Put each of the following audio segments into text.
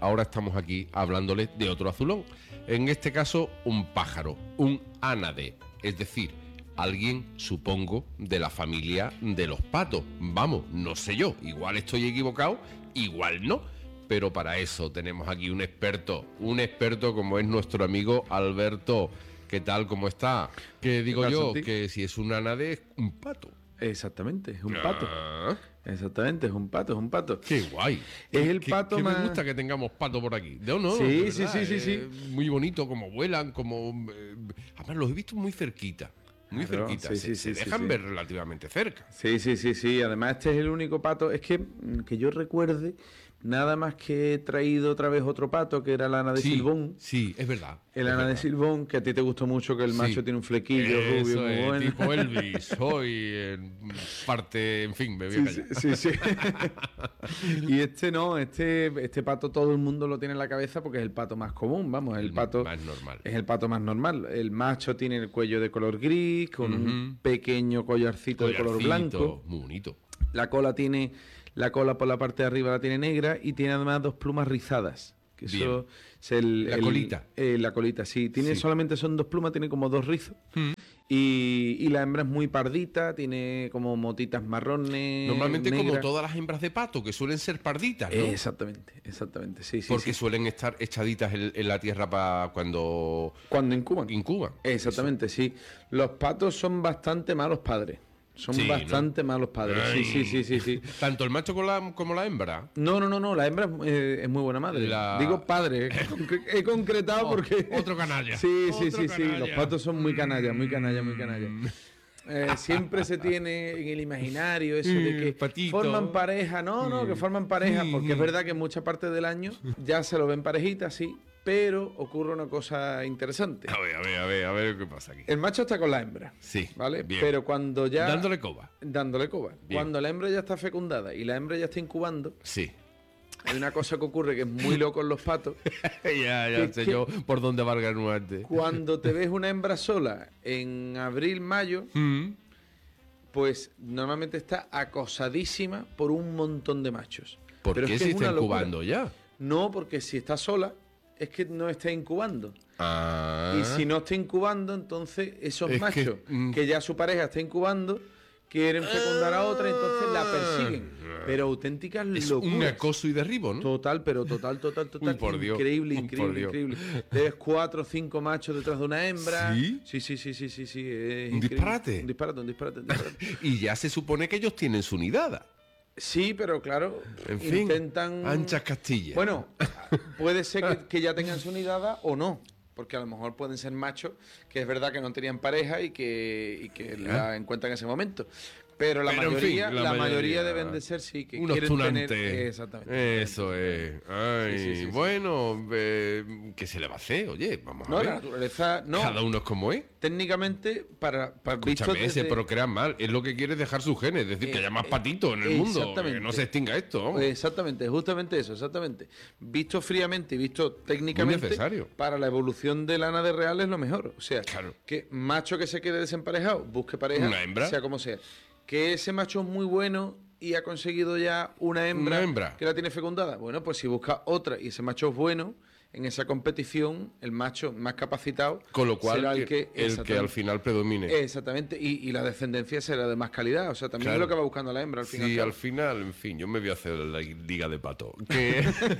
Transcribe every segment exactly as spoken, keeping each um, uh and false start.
ahora estamos aquí hablándoles de otro azulón. En este caso, un pájaro, un ánade, es decir, alguien, supongo, de la familia de los patos. Vamos, no sé yo, igual estoy equivocado, igual no. Pero para eso tenemos aquí un experto, un experto como es nuestro amigo Alberto. ¿Qué tal? ¿Cómo está? Que digo tal, yo, Santi? que si es un ánade es un pato. Exactamente, es un Ah. pato. Exactamente, es un pato, es un pato. ¡Qué guay! Es el Qué- pato qué más- me gusta que tengamos pato por aquí. ¿De o no? Sí, De sí, verdad, sí, sí, sí. es muy bonito, como vuelan, como... eh, además, los he visto muy cerquita. Muy Claro, cerquita. sí, se sí, se sí, sí, dejan sí. ver relativamente cerca. Sí, sí, sí, sí. Además, este es el único pato. Es que, mm, que yo recuerde, nada más que he traído otra vez otro pato, que era la Ana de sí, Silbón. sí, es verdad. El es Ana de verdad. Silbón, que a ti te gustó mucho, que el Sí. macho tiene un flequillo Eso rubio muy es, bueno. tipo Elvis. Soy en parte... En fin, me voy a Sí, callar. sí, sí, sí. Y este no, este, este pato todo el mundo lo tiene en la cabeza porque es el pato más común, vamos, el, El pato más normal. es el pato más normal. El macho tiene el cuello de color gris, con un pequeño collarcito, de color Collarcito, blanco. muy bonito. La cola tiene, la cola por la parte de arriba la tiene negra y tiene además dos plumas rizadas. Que Bien. eso es el, La el- colita. eh, la colita, sí. Tiene Sí. solamente son dos plumas, tiene como dos rizos. Y, y la hembra es muy pardita, tiene como motitas marrones. Normalmente como negras. todas las hembras de pato, que suelen ser parditas, ¿no? Exactamente, exactamente, sí, sí. Porque sí. suelen estar echaditas en, en la tierra para cuando Cuando incuban. incuban. Exactamente, sí. Los patos son bastante malos padres. Son Sí, bastante malos padres. Sí, Ay. sí, sí, sí, sí. Tanto el macho como la, como la hembra. No, no, no, no. La hembra es, eh, es muy buena madre. La- Digo padre. He, concre- he concretado Oh, porque. otro canalla. Sí, sí, Otro sí, sí. canalla. Los patos son muy canallas, muy canallas, muy canallas. Mm. Eh, siempre se tiene en el imaginario eso de Mm, que patito. forman pareja. No, no, que forman pareja, Mm. porque es verdad que mucha parte del año ya se lo ven parejitas, sí. Pero ocurre una cosa interesante. A ver, a ver, a ver, a ver qué pasa aquí. El macho está con la hembra. Sí, ¿Vale? bien. Pero cuando ya. Dándole coba. Dándole coba. Bien. Cuando la hembra ya está fecundada y la hembra ya está incubando, Sí. hay una cosa que ocurre que es muy loco en los patos. ya, ya ¿Qué- sé qué? yo por dónde valga el nuante. Cuando te ves una hembra sola en abril, mayo, Mm. pues normalmente está acosadísima por un montón de machos. ¿Por Pero qué es que se es está una locura. incubando ya? No, porque si está sola, es que no está incubando. Ah. Y si no está incubando, entonces esos Es que, machos mm. que, ya su pareja está incubando, quieren fecundar a otra, entonces la persiguen. Pero auténticas Es locuras. un acoso y derribo, ¿no? Total, pero total, total, total. Uy, por Dios. Increíble, Uy, increíble, por Dios. increíble. Ves cuatro o cinco machos detrás de una hembra. ¿Sí? Sí, sí, sí, sí, sí, sí. es ¿Un increíble. disparate? Un disparate, un disparate, un disparate. Y ya se supone que ellos tienen su nidada. Sí, pero claro, En fin, intentan... anchas Castilla. Bueno, puede ser que, que ya tengan su nidada o no. Porque a lo mejor pueden ser machos que es verdad que no tenían pareja y que, y que la encuentran en ese momento. Pero la Pero, en fin, mayoría, la la, mayoría, mayoría deben de ser sí que unos quieren tunantes. tener exactamente. Eso es. Ay, Sí, sí, sí, sí. bueno, eh, ¿qué se le va a hacer? Oye, vamos a No, ver. la naturaleza no. Cada uno es como es. Técnicamente para, para visto Escúchame, se desde- procrean mal. Es lo que quiere dejar sus genes. Es decir, que Eh, haya más eh, patitos en el mundo. exactamente. Que no se extinga esto. vamos. Exactamente, justamente eso, exactamente. Visto fríamente y visto técnicamente, necesario. para la evolución del ánade real es lo mejor. O sea, Claro. que macho que se quede desemparejado, busque pareja, Una hembra. sea como sea. Que ese macho es muy bueno y ha conseguido ya una hembra, Una hembra. que la tiene fecundada. Bueno, pues si busca otra y ese macho es bueno, en esa competición, el macho más capacitado Con lo cual, será el el que, que, el que al final predomine. Exactamente, y, y la descendencia será de más calidad. O sea, también Claro. es lo que va buscando la hembra al final. Sí, al final, en fin, yo me voy a hacer la liga de pato. Que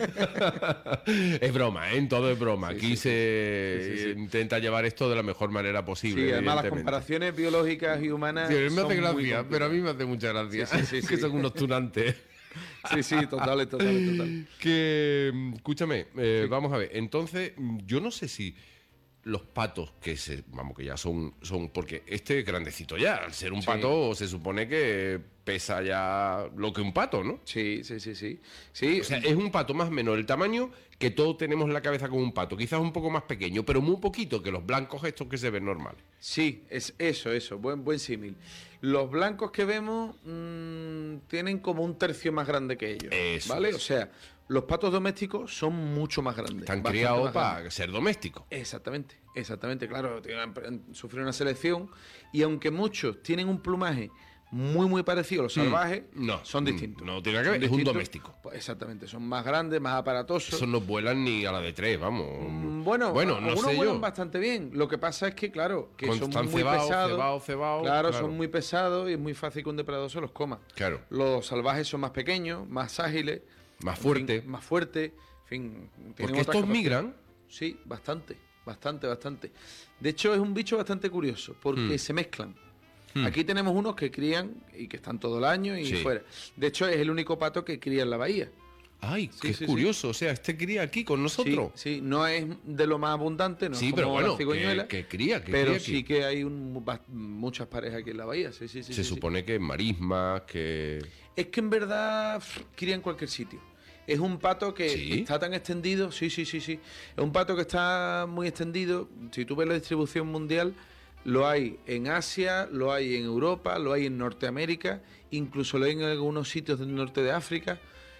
es broma, ¿eh? En todo es broma. Sí, Aquí sí, se sí, sí, sí. intenta llevar esto de la mejor manera posible. Sí, además las evidentemente. comparaciones biológicas y humanas. Sí, me son hace muy gracia, pero a mí complicadas. me hace mucha gracia. Sí, sí, sí, que sí. son unos tunantes. Sí, sí, total, total, total. Que, mm, escúchame, eh, vamos a ver. Entonces, mm, yo no sé si los patos, que se, vamos, que ya son, son, porque este es grandecito ya, al ser un Sí. pato se supone que pesa ya lo que un pato, ¿no? Sí, sí, sí, sí. Sí, O sea, es un pato más o menos el tamaño que todos tenemos en la cabeza como un pato, quizás un poco más pequeño, pero muy poquito que los blancos estos que se ven normales. sí, es eso, eso, buen, buen símil. Los blancos que vemos mmm, tienen como un tercio más grande que ellos. Eso ¿Vale? es. O sea, los patos domésticos son mucho más grandes. Están bastante criados más grandes. para ser domésticos. Exactamente, exactamente, claro, tienen- han sufrido una selección y aunque muchos tienen un plumaje muy, muy parecidos a los salvajes, no, son distintos. No tiene nada que ver, Son es un distintos. doméstico. Pues exactamente, son más grandes, más aparatosos. Esos no vuelan ni a la de tres, vamos. Mm, Bueno, bueno no algunos sé vuelan yo. bastante bien. Lo que pasa es que, claro, que Cuando son están muy cebados, pesados. cebados, cebados, claro, claro. son muy pesados y es muy fácil que un depredador se los coma. Claro. Los salvajes son más pequeños, más ágiles. Más en fuerte. fin, más fuerte. En fin, tienen Porque otras estos capacidades. migran. Sí, bastante, bastante, bastante. De hecho, es un bicho bastante curioso porque Hmm. se mezclan. Hmm. Aquí tenemos unos que crían y que están todo el año y Sí. fuera. De hecho, es el único pato que cría en la bahía. Ay, Sí, qué sí, sí. curioso. O sea, este cría aquí con nosotros. Sí, sí, no es de lo más abundante, no Sí, es pero como bueno, la cigüeñuela, que, que cría, que pero cría aquí. sí que hay un- bas- muchas parejas aquí en la bahía. Sí, sí, sí, Se sí, sí. supone que marismas, que... Es que en verdad pff, cría en cualquier sitio. Es un pato que ¿Sí? está tan extendido, sí, sí, sí, sí. Es un pato que está muy extendido. Si tú ves la distribución mundial, lo hay en Asia, lo hay en Europa, lo hay en Norteamérica, incluso lo hay en algunos sitios del norte de África.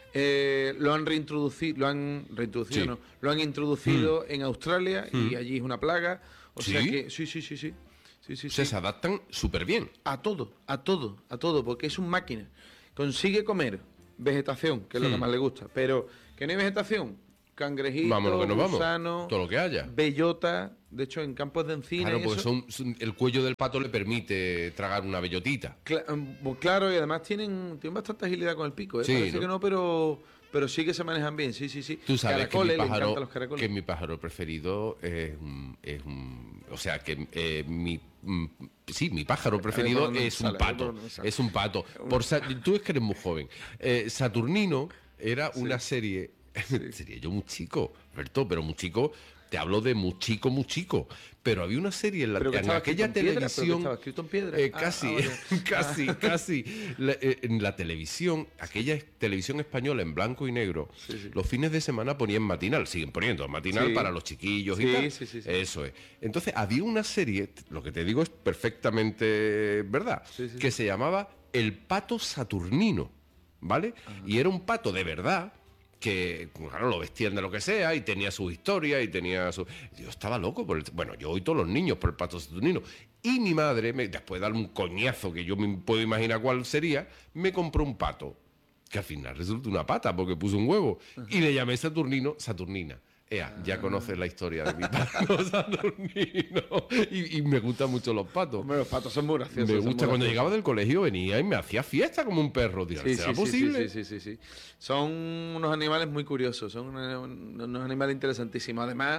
Eh, lo han reintroducido, lo han reintroducido, Sí. no, lo han introducido en Australia y allí es una plaga. O sea ¿Sí? que sí, sí, sí, sí. Sí, sí, O sea, sí. se adaptan súper bien. A todo, a todo, a todo, porque es un máquina. Consigue comer vegetación, que es lo que Hmm. más le gusta, pero que no hay vegetación, cangrejito, Vámonos que nos vamos. gusano, Todo lo que haya. bellota, de hecho en campos de encina Claro, y porque eso, son, son- el cuello del pato le permite tragar una bellotita. cla- mm, pues claro, y además tienen, tienen bastante agilidad con el pico, ¿eh? Sí, Parece ¿no? que no, pero, pero sí que se manejan bien, sí, sí, sí. Tú sabes Caracoles, que mi le pájaro, encantan los caracoles. que mi pájaro preferido es un, es un- o sea, que eh, mi mm, sí, mi pájaro preferido por dónde es sale, un a ver por pato, dónde me sale. es un pato. Por Sa- tú es que eres muy joven. Eh, Saturnino era una serie, sería yo muy chico, Alberto, pero muy chico. Te hablo de muy chico, muy chico. Pero había una serie en, la, Pero que en estaba aquella escrito en piedra, pero que televisión. estaba escrito en piedra. eh, Ah, casi, ah, vale. casi, casi. La- eh, en la televisión, aquella es- televisión española en blanco y negro, Sí, sí. los fines de semana ponían matinal, siguen poniendo matinal Sí. para los chiquillos y Sí, tal. sí, sí, sí. Eso es. Entonces había una serie, lo que te digo es perfectamente verdad, Sí, sí, que sí. se llamaba El Pato Saturnino, ¿vale? Y era un pato de verdad que, claro, lo vestían de lo que sea y tenía su historia y tenía su... Yo estaba loco por el... Bueno, yo hoy todos los niños por el pato saturnino. Y mi madre, me, después de darme un coñazo que yo me puedo imaginar cuál sería, me compró un pato, que al final resultó una pata porque puso un huevo. Y le llamé Saturnino, Saturnina. Ea, ya conoces la historia de mi pato Saturnino. Y, y me gustan mucho los patos. Hombre, los patos son muy graciosos. Me son muy gusta, cuando graciosos. llegaba del colegio venía y me hacía fiesta como un perro. Digo, Sí, ¿será sí, sí, posible? Sí, sí, sí, sí, sí. Son unos animales muy curiosos, son unos, unos animales interesantísimos. Además,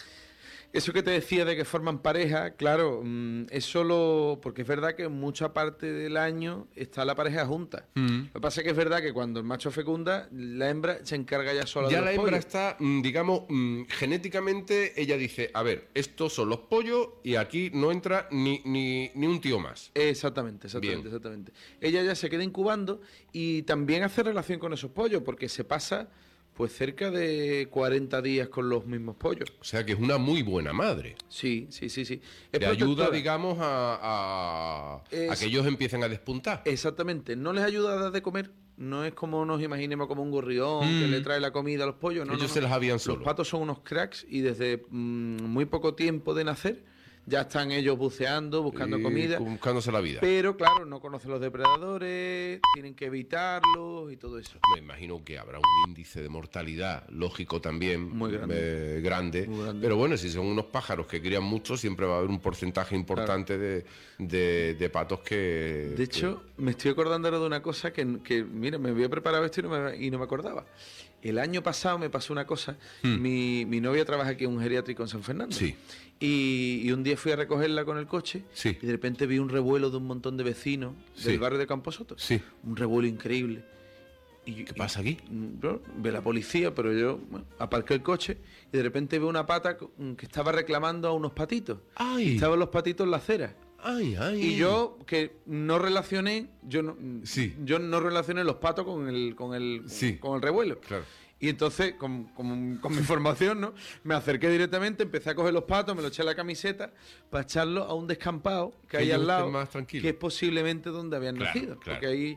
eso que te decía de que forman pareja, claro, mm, es solo porque es verdad que en mucha parte del año está la pareja junta. Mm. Lo que pasa es que es verdad que cuando el macho fecunda, la hembra se encarga ya sola Ya de la los hembra pollos. está, mm, digamos, mm, genéticamente, ella dice, a ver, estos son los pollos y aquí no entra ni, ni, ni un tío más. Exactamente, exactamente, Bien. exactamente. Ella ya se queda incubando y también hace relación con esos pollos porque se pasa pues cerca de cuarenta días con los mismos pollos. O sea que es una muy buena madre. Sí, sí, sí, sí. Es Le ayuda, protectora. digamos, a, a, Es- a que ellos empiecen a despuntar. Exactamente. No les ayuda a dar de comer. No es como nos imaginemos como un gorrión que Mm. le trae la comida a los pollos. No, Ellos no, se no. las habían Los solo. patos son unos cracks y desde mm, muy poco tiempo de nacer ya están ellos buceando, buscando Y comida. buscándose la vida. Pero claro, no conocen los depredadores, tienen que evitarlos y todo eso. Me imagino que habrá un índice de mortalidad lógico también Muy grande. eh, grande. Muy grande. Pero bueno, si son unos pájaros que crían mucho, siempre va a haber un porcentaje importante de, de- de patos que... De hecho, me estoy acordando ahora de una cosa que, que, mira, me había preparado esto y no me, y no me acordaba. El año pasado me pasó una cosa. Mi, mi novia trabaja aquí en un geriátrico en San Fernando. Hmm. Sí. Y, y un día fui a recogerla con el coche Sí. y de repente vi un revuelo de un montón de vecinos Sí. del barrio de Camposoto. Sí. Un revuelo increíble. Y, ¿Qué pasa aquí? y, yo, ve la policía, pero yo bueno, aparqué el coche y de repente veo una pata co- que estaba reclamando a unos patitos. ¡Ay! Y estaban los patitos en la acera. Ay, ay. Y yo que no relacioné, yo no, Sí. yo no relacioné los patos con el, con el, Sí. con el revuelo. Claro. Y entonces, con, con- con mi formación, ¿no? Me acerqué directamente, empecé a coger los patos, me los eché a la camiseta para echarlos a un descampado que Que hay ellos al lado, estén más tranquilos. que es posiblemente donde habían Claro, nacido. claro. Porque ahí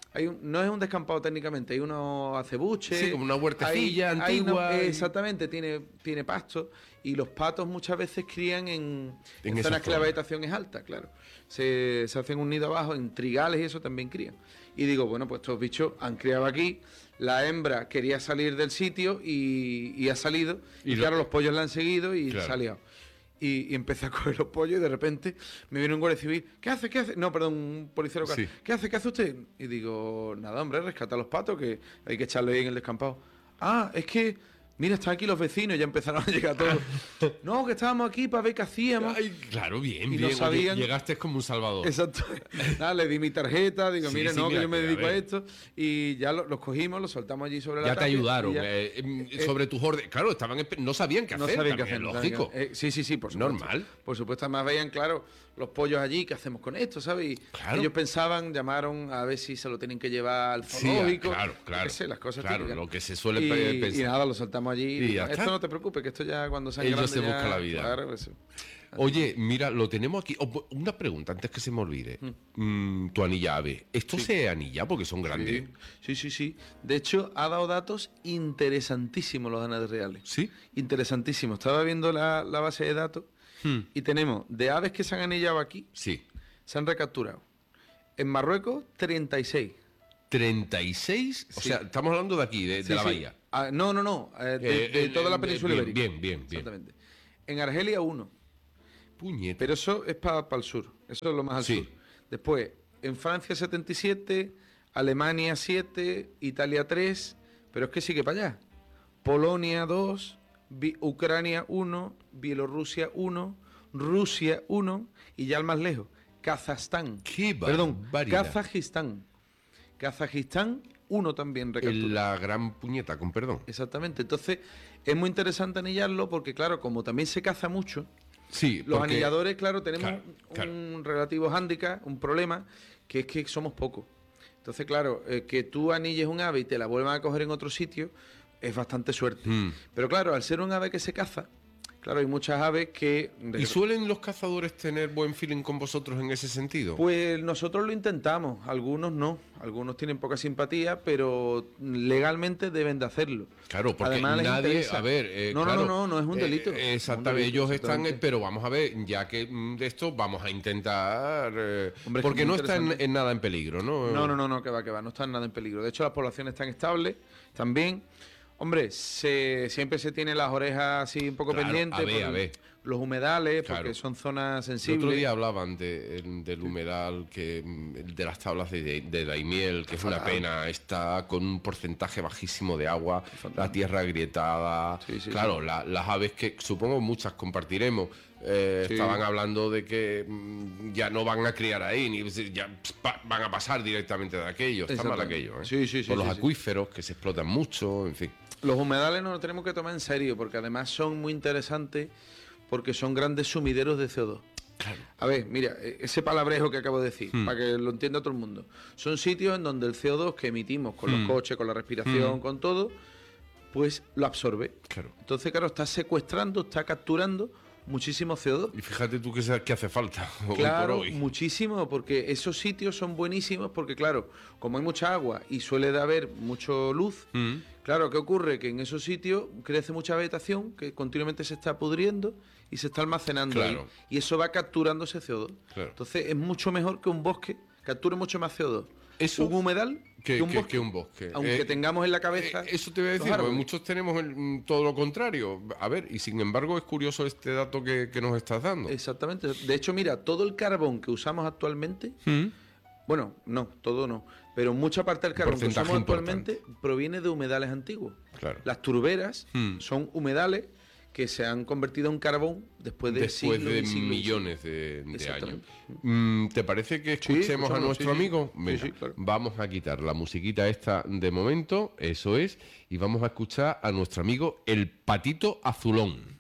hay un- no es un descampado técnicamente, hay unos acebuches. Sí, como una huertecilla hay- hay antigua una- y- exactamente, tiene, tiene pasto. Y los patos muchas veces crían en, En en esa zonas que la zona. vegetación es alta, claro. Se, se hacen un nido abajo, en trigales y eso también crían. Y digo, bueno, pues estos bichos han criado aquí. La hembra quería salir del sitio y, y ha salido. Y Y, lo- claro, los pollos la han seguido y Claro. se ha liado. Y, y empecé a coger los pollos y de repente me viene un guardia civil. ¿Qué hace? ¿Qué hace? No, perdón, un policía local. Sí. ¿Qué hace? ¿Qué hace usted? Y digo, nada, hombre, rescata a los patos, que hay que echarlos ahí en el descampado. Ah, es que, mira, están aquí los vecinos, ya empezaron a llegar todos. No, que estábamos aquí para ver qué hacíamos. Ay, claro, bien, Y no bien. Oye, sabían- llegaste como un salvador. Exacto. Nada, le di mi tarjeta, digo, Sí, mire, sí, no, mira, que yo me que, a dedico a, ver. esto. Y ya lo- los cogimos, los soltamos allí sobre la Ya te tapia y ayudaron. ya- eh, em, eh, sobre tus órdenes. Claro, estaban espe- no sabían qué no hacer. sabían qué también, hacer. lógico. Eh, sí, sí, sí, por supuesto. Normal. Por supuesto, además veían, claro, los pollos allí, ¿qué hacemos con esto, sabes? Y Claro. ellos pensaban, llamaron a ver si se lo tienen que llevar al Sí, zoológico. claro, yo claro. qué sé, las cosas Claro, típicas. lo que se suele y, pe- y pensar. nada, lo soltamos allí. Y Y ya esto está. no te preocupes, que esto ya cuando sean Ellos grandes se buscan ya- la vida. Claro, eso. Oye, mira, lo tenemos aquí. Oh, una pregunta antes que se me olvide. Mm, tu anilla ave. ¿Esto se anilla porque son grandes? Sí, sí, sí, sí. De hecho, ha dado datos interesantísimos los anades reales. ¿Sí? Interesantísimos. Estaba viendo la, la base de datos Hmm. y tenemos de aves que se han anillado aquí, Sí. se han recapturado. En Marruecos, treinta y seis. treinta y seis. O Sí. sea, estamos hablando de aquí, de, de Sí, la sí. bahía. Ah, no, no, no. eh, de, Eh, de eh, toda la eh, península bien, ibérica. bien, bien, bien. Exactamente. En Argelia, uno. Puñeta. Pero eso es para el sur. Eso es lo más al Sí. sur. Después, en Francia, setenta y siete. Alemania, siete. Italia, tres. Pero es que sigue para allá. Polonia, dos. Bi- Ucrania, uno. Bielorrusia, uno. Rusia, uno. Y ya el más lejos, Kazajstán. Qué Perdón, barbaridad. Kazajistán. Kazajistán, uno también recapturado. La gran puñeta, con perdón. Exactamente. Entonces, es muy interesante anillarlo porque, claro, como también se caza mucho, Sí, los porque- anilladores, claro, tenemos Claro, claro. un relativo hándicap, un problema, que es que somos pocos. Entonces, claro, eh, que tú anilles un ave y te la vuelvan a coger en otro sitio es bastante suerte. Mm. Pero claro, al ser un ave que se caza, claro, hay muchas aves que... ¿Y suelen los cazadores tener buen feeling con vosotros en ese sentido? Pues nosotros lo intentamos, algunos no, algunos tienen poca simpatía, pero legalmente deben de hacerlo. Claro, porque Además, les nadie, interesa. a ver, eh, no, claro, no, no, no, no es un eh, delito. eh, Es un exactamente, delito, ellos están, exactamente. eh, pero vamos a ver, ya que mm, de esto vamos a intentar, eh, Hombre, es porque que no muy está en, interesante. en nada en peligro, ¿no? No, no, no, no, que va, que va, no están nada en peligro. De hecho, las poblaciones están estables también. Hombre, se, siempre se tiene las orejas así un poco Claro, pendientes. a ver, por a ver. Los humedales, Claro. porque son zonas El sensibles. otro día hablaban de- el- del humedal, que mm, de las tablas de, de Daimiel, que es una Fatal. pena, está con un porcentaje bajísimo de agua, la tierra agrietada, Sí, sí, claro, la- las aves que supongo muchas compartiremos, eh, Sí. estaban hablando de que mm, ya no van a criar ahí, ni ya pa- van a pasar directamente de aquello, está mal Exactamente. aquello, ¿eh? Sí, sí, sí, por los sí, sí. acuíferos que se explotan mucho, en fin. Los humedales nos los tenemos que tomar en serio, porque además son muy interesantes, porque son grandes sumideros de C O dos. A ver, mira, e- ese palabrejo que acabo de decir, Hmm. para que lo entienda todo el mundo. Son sitios en donde el C O dos que emitimos con Hmm. los coches, con la respiración, con todo, pues lo absorbe. Claro. Entonces, claro, está secuestrando, está capturando muchísimo C O dos. Y fíjate tú que, se- que hace falta hoy Claro, por hoy. muchísimo, porque esos sitios son buenísimos, porque claro, como hay mucha agua y suele de haber mucho luz, Mm. claro, ¿qué ocurre? Que en esos sitios crece mucha vegetación que continuamente se está pudriendo y se está almacenando Claro. ahí. Y eso va capturando ese C O dos. Claro. Entonces es mucho mejor que un bosque, capture mucho más C O dos. Eso- un humedal que, que, un que- bosque. que un bosque. Aunque Eh, tengamos en la cabeza. Eh, eso te voy a los decir, porque árboles. muchos tenemos el- mm, todo lo contrario. A ver, y sin embargo es curioso este dato que, que nos estás dando. Exactamente. De hecho, mira, todo el carbón que usamos actualmente, Mm. bueno, no, todo no, pero mucha parte del carbón que porcentaje usamos actualmente proviene de humedales antiguos. Claro. Las turberas Hmm. son humedales que se han convertido en carbón después de Después siglos de y siglos y millones de, de años. Exactamente. Mm, ¿Te parece que Sí, escuchemos a escuchámoslo, nuestro sí, sí. amigo? Sí, Venga, sí, claro. vamos a quitar la musiquita esta de momento, eso es, y vamos a escuchar a nuestro amigo el Patito Azulón.